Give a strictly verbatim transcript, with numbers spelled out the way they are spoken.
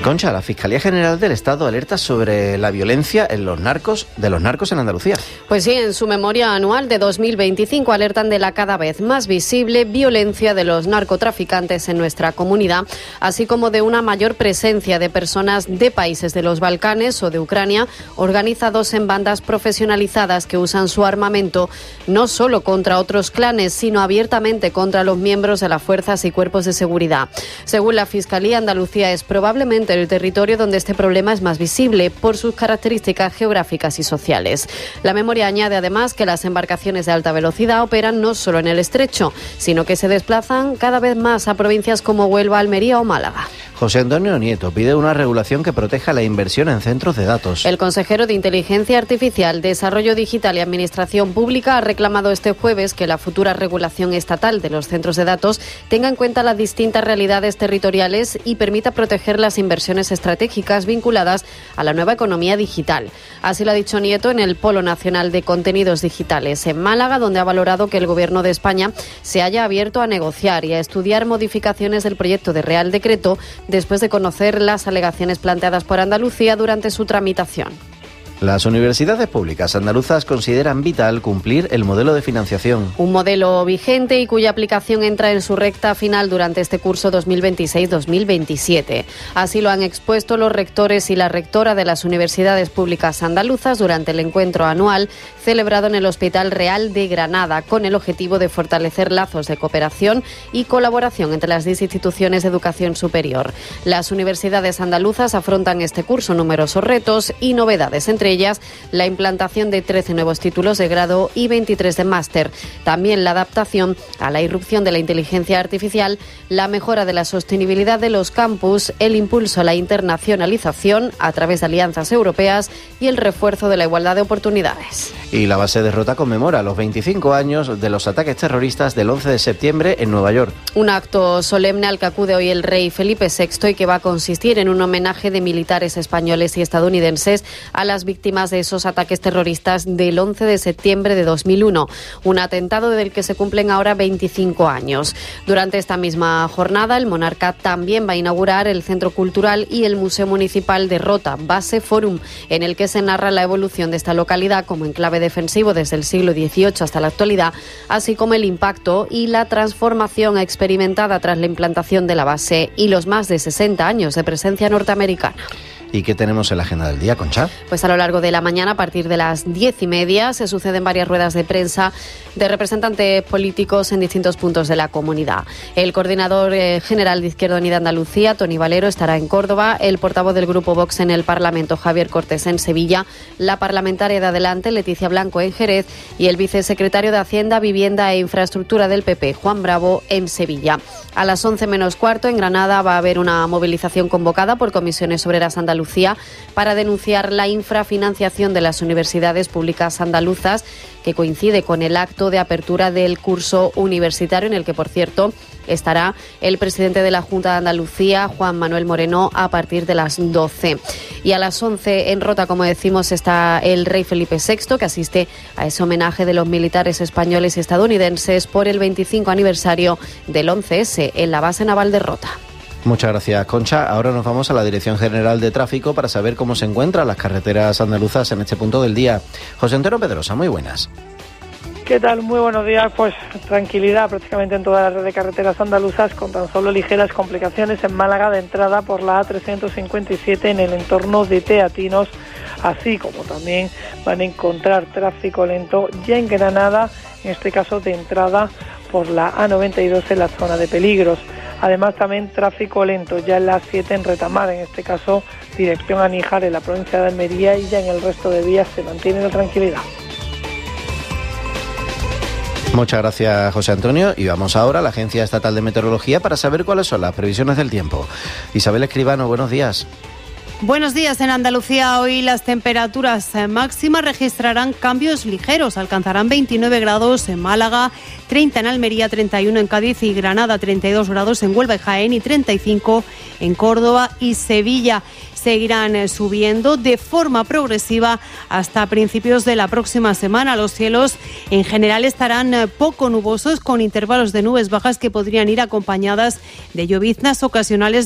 Concha, la Fiscalía General del Estado alerta sobre la violencia en los narcos, de los narcos en Andalucía. Pues sí, en su memoria anual de dos mil veinticinco alertan de la cada vez más visible violencia de los narcotraficantes en nuestra comunidad, así como de una mayor presencia de personas de países de los Balcanes o de Ucrania, organizados en bandas profesionalizadas que usan su armamento no solo contra otros clanes, sino abiertamente contra los miembros de las fuerzas y cuerpos de seguridad. Según la Fiscalía, Andalucía es probablemente el territorio donde este problema es más visible por sus características geográficas y sociales. La memoria añade además que las embarcaciones de alta velocidad operan no solo en el estrecho, sino que se desplazan cada vez más a provincias como Huelva, Almería o Málaga. José Antonio Nieto pide una regulación que proteja la inversión en centros de datos. El consejero de Inteligencia Artificial, Desarrollo Digital y Administración Pública ha reclamado este jueves que la futura regulación estatal de los centros de datos tenga en cuenta las distintas realidades territoriales y permita proteger las inversiones estratégicas vinculadas a la nueva economía digital. Así lo ha dicho Nieto en el Polo Nacional de Contenidos Digitales en Málaga, donde ha valorado que el Gobierno de España se haya abierto a negociar y a estudiar modificaciones del proyecto de Real Decreto después de conocer las alegaciones planteadas por Andalucía durante su tramitación. Las universidades públicas andaluzas consideran vital cumplir el modelo de financiación. Un modelo vigente y cuya aplicación entra en su recta final durante este curso dos mil veintiséis dos mil veintisiete. Así lo han expuesto los rectores y la rectora de las universidades públicas andaluzas durante el encuentro anual celebrado en el Hospital Real de Granada, con el objetivo de fortalecer lazos de cooperación y colaboración entre las instituciones de educación superior. Las universidades andaluzas afrontan este curso numerosos retos y novedades, entre ellas la implantación de trece nuevos títulos de grado y veintitrés de máster. También la adaptación a la irrupción de la inteligencia artificial, la mejora de la sostenibilidad de los campus, el impulso a la internacionalización a través de alianzas europeas y el refuerzo de la igualdad de oportunidades. Y la base de Rota conmemora los veinticinco años de los ataques terroristas del once de septiembre en Nueva York. Un acto solemne al que acude hoy el rey Felipe sexto y que va a consistir en un homenaje de militares españoles y estadounidenses a las víctimas de esos ataques terroristas del once de septiembre de dos mil uno, un atentado del que se cumplen ahora veinticinco años. Durante esta misma jornada, el monarca también va a inaugurar el Centro Cultural y el Museo Municipal de Rota, Base Forum, en el que se narra la evolución de esta localidad como enclave defensivo desde el siglo dieciocho hasta la actualidad, así como el impacto y la transformación experimentada tras la implantación de la base y los más de sesenta años de presencia norteamericana. ¿Y qué tenemos en la agenda del día, Concha? Pues a lo largo de la mañana, a partir de las diez y media, se suceden varias ruedas de prensa de representantes políticos en distintos puntos de la comunidad. El coordinador eh, general de Izquierda Unida Andalucía, Tony Valero, estará en Córdoba, el portavoz del Grupo Vox en el Parlamento, Javier Cortés, en Sevilla, la parlamentaria de Adelante, Leticia Blanco, en Jerez, y el vicesecretario de Hacienda, Vivienda e Infraestructura del P P, Juan Bravo, en Sevilla. A las once menos cuarto, en Granada, va a haber una movilización convocada por Comisiones Obreras Andaluzas para denunciar la infrafinanciación de las universidades públicas andaluzas, que coincide con el acto de apertura del curso universitario, en el que, por cierto, estará el presidente de la Junta de Andalucía, Juan Manuel Moreno, a partir de las doce. Y a las once en Rota, como decimos, está el rey Felipe sexto, que asiste a ese homenaje de los militares españoles y estadounidenses por el veinticinco aniversario del once ese en la base naval de Rota. Muchas gracias, Concha. Ahora nos vamos a la Dirección General de Tráfico para saber cómo se encuentran las carreteras andaluzas en este punto del día. José Antonio Pedrosa, muy buenas. ¿Qué tal? Muy buenos días. Pues tranquilidad prácticamente en toda la red de carreteras andaluzas, con tan solo ligeras complicaciones en Málaga de entrada por la A trescientos cincuenta y siete en el entorno de Teatinos, así como también van a encontrar tráfico lento ya en Granada, en este caso de entrada por la A noventa y dos en la zona de peligros. Además, también tráfico lento ya en la A siete en Retamar, en este caso dirección a Níjar en la provincia de Almería, y ya en el resto de vías se mantiene la tranquilidad. Muchas gracias, José Antonio. Y vamos ahora a la Agencia Estatal de Meteorología para saber cuáles son las previsiones del tiempo. Isabel Escribano, buenos días. Buenos días. En Andalucía hoy las temperaturas máximas registrarán cambios ligeros. Alcanzarán veintinueve grados en Málaga, treinta en Almería, treinta y uno en Cádiz y Granada, treinta y dos grados en Huelva y Jaén y treinta y cinco en Córdoba y Sevilla. Seguirán subiendo de forma progresiva hasta principios de la próxima semana. Los cielos en general estarán poco nubosos, con intervalos de nubes bajas que podrían ir acompañadas de lloviznas ocasionales